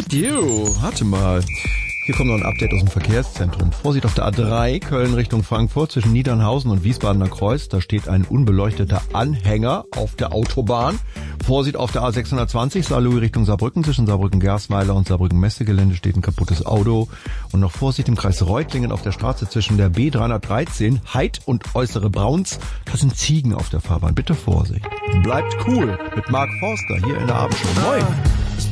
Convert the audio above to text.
Warte mal. Hier kommt noch ein Update aus dem Verkehrszentrum. Vorsicht auf der A3, Köln Richtung Frankfurt, zwischen Niedernhausen und Wiesbadener Kreuz. Da steht ein unbeleuchteter Anhänger auf der Autobahn. Vorsicht auf der A620, Saarlouis Richtung Saarbrücken. Zwischen Saarbrücken-Gersweiler und Saarbrücken-Messegelände steht ein kaputtes Auto. Und noch Vorsicht im Kreis Reutlingen auf der Straße zwischen der B313, Heid und Äußere Brauns. Da sind Ziegen auf der Fahrbahn. Bitte Vorsicht. Bleibt cool mit Mark Forster hier in der Abendshow. Moin.